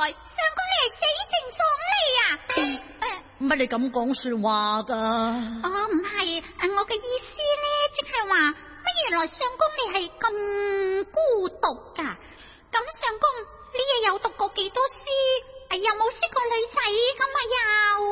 來相公你係死剩咗你啊？ 乜你咁講說話噶？ 哦，唔係，我嘅意思咧，即係話乜原來相公你係咁孤獨噶？咁相公你又有讀過幾多書？有冇識過女仔咁啊？又